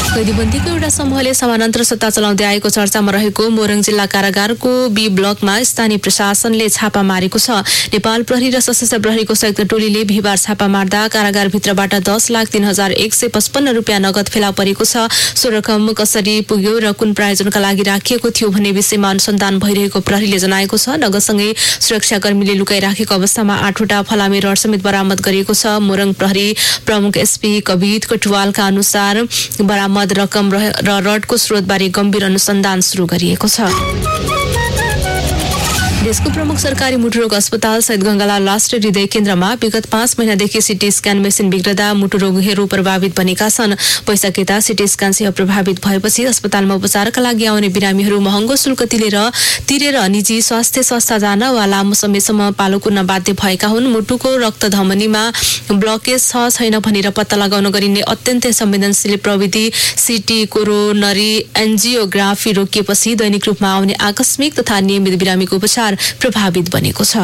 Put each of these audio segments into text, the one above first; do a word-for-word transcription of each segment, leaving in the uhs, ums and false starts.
कैदीबन्दीको एउटा समूहले समानान्तर सत्ता चलाउँदै आएको चर्चामा रहेको मोरङ जिल्ला कारागारको बी ब्लकमा स्थानीय प्रशासनले छापा मारेको छ। नेपाल प्रहरी र सशस्त्र प्रहरीको संयुक्त टोलीले बिहिबार छापा मार्दा कारागारभित्रबाट दस लाख तीन हजार एक सय पचपन्न रुपियाँ नगद फेला परेको छ। सो रकम कसरी पुग्यो र कुन प्रायोजनका लागि राखिएको थियो भन्ने विषयमा अनुसन्धान भइरहेको प्रहरीले जनाएको छ। नगदसँगै सुरक्षाकर्मीले लुकाइराखेको अवस्थामा आठवटा फलामे रड समेत बरामद गरिएको छ। मोरङ प्रहरी प्रमुख एसपी कवित कटुवालका अनुसार बरामद रकम र रडको स्रोतबारे गम्भीर अनुसन्धान सुरु गरिएको छ। देशको प्रमुख सरकारी मुटुरोग अस्पताल सहित गंगालाल राष्ट्रिय हृदय केन्द्रमा विगत पाँच महिनादेखि सिटी स्क्यान मेसिन बिग्रदा मुटुरोगीहरू प्रभावित बनेका छन्। वैशाखेता सिटी स्क्यान सेवा प्रभावित भएपछि अस्पतालमा उपचारका लागि आउने बिरामीहरू महँगो शुल्क तिरेर तिरेर निजी स्वास्थ्य संस्था जान वा लामो समयसम्म पालो कुर्न बाध्य भएका हुन्। मुटुको रक्त धमनीमा ब्लकेज छ छैन भनेर पत्ता लगाउन गरिने अत्यन्तै संवेदनशील प्रविधि सिटी कोरोनरी एन्जियोग्राफी रोकिएपछि दैनिक रूपमा आउने आकस्मिक तथा नियमित बिरामीको उपचार प्रभावित बनेको छ।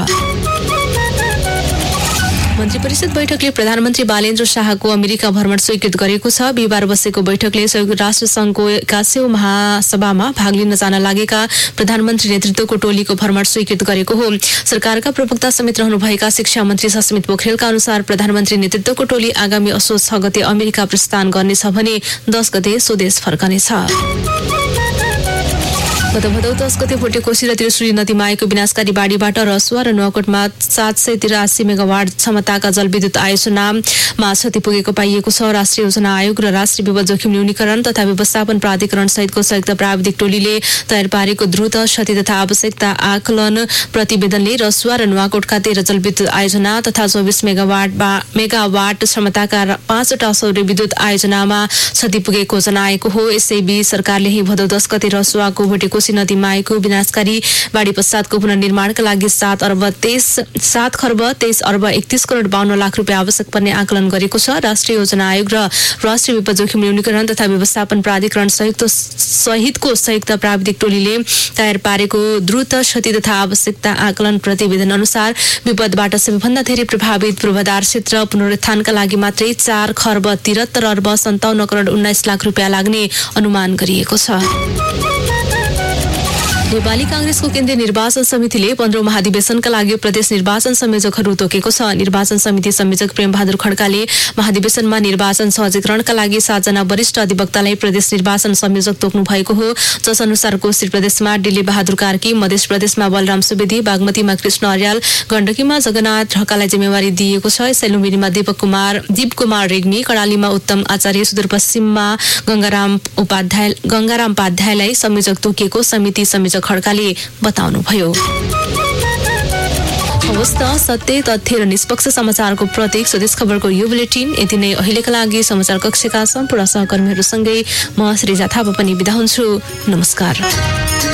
मन्त्री परिषद बैठकले प्रधानमन्त्री बालेन्द्र शाहको अमेरिका भ्रमण स्वीकृत गरेको छ। बिहिबार बसेको बैठकले संयुक्त राष्ट्र संघको एकासीौं महासभामा भाग लिन जान लागेका प्रधानमन्त्री नेतृत्वको टोलीको भ्रमण स्वीकृत गरेको हो। सरकारका प्रवक्ता समेत रहनुभएका शिक्षा मन्त्री सस्मित पोखरेलका अनुसार प्रधानमन्त्री नेतृत्वको टोली आगामी असोज छ गते अमेरिका प्रस्थान गर्नेछ भने दस गते स्वदेश फर्कनेछ। गत भदौ दस गते भोटे कोशी र त्रिशुली नदीमा आएको विनाशकारी बाढीबाट रसुवा र नुवाकोटमा सात सय तिरासी मेगावाट क्षमताका जलविद्युत आयोजनामा क्षति पुगेको पाइएको छ। राष्ट्रिय योजना आयोग र राष्ट्रिय विपद जोखिम न्यूनीकरण तथा व्यवस्थापन प्राधिकरण सहितको संयुक्त प्राविधिक टोलीले तयार पारेको द्रुत क्षति तथा आवश्यकता आकलन प्रतिवेदनले रसुवा र नुवाकोटका तेह्र जलविद्युत आयोजना तथा चौबिस मेगावाट मेगावाट क्षमताका पाँचवटा सौर्य विद्युत आयोजनामा क्षति पुगेको जनाएको हो। यसैबीच सरकारले ही भदौ दस गते रसुवाको भोटे कोशी नदीमा आएको विनाशकारी बाढी पश्चातको पुनर्निर्माणका लागि सात अर्ब तेइस सात खर्ब तेइस अर्ब एकतीस करोड बाहन्न लाख रुपियाँ आवश्यक पर्ने आकलन गरेको छ। राष्ट्रिय योजना आयोग र राष्ट्रिय विपद जोखिम न्यूनीकरण तथा व्यवस्थापन प्राधिकरण संयुक्त सहितको संयुक्त प्राविधिक टोलीले तयार पारेको द्रुत क्षति तथा आवश्यकता आकलन प्रतिवेदन अनुसार विपदबाट सबैभन्दा धेरै प्रभावित पूर्वाधार क्षेत्र पुनरुत्थानका लागि मात्रै चार खर्ब तिहत्तर अर्ब सन्ताउन्न करोड उन्नाइस लाख रुपियाँ लाग्ने अनुमान गरिएको छ। नेपाली कांग्रेसको केन्द्रीय निर्वाचन समितिले पन्ध्रौं महाधिवेशनका लागि प्रदेश निर्वाचन संयोजकहरू तोकेको छ। निर्वाचन समिति संयोजक प्रेम बहादुर खड्काले महाधिवेशनमा निर्वाचन सहजीकरणका लागि सातजना वरिष्ठ अधिवक्तालाई प्रदेश निर्वाचन संयोजक तोक्नु भएको हो। जस अनुसार कोशी प्रदेशमा डिल्ली बहादुर कार्की, मध्य प्रदेशमा बलराम सुवेदी, बागमतीमा कृष्ण अर्याल, गण्डकीमा जगन्नाथ ढकाललाई जिम्मेवारी दिएको छ। यसै लुम्बिनीमा दीपक कुमार दीप कुमार रेग्मी, कर्णालीमा उत्तम आचार्य, सुदूरपश्चिममा गंगाराम उपाध्याय गंगाराम उपाध्यायलाई संयोजक तोकिएको समिति संयोजक खड्काले बताउनुभयो। अवस्था सत्य तथ्य र निष्पक्ष समाचारको प्रतीक स्वदेश खबरको यो बुलेटिन यति नै। अहिलेका लागि समाचार कक्षका सम्पूर्ण सहकर्मीहरूसँगै म श्रीजा थापा पनि बिदा हुन्छु। नमस्कार।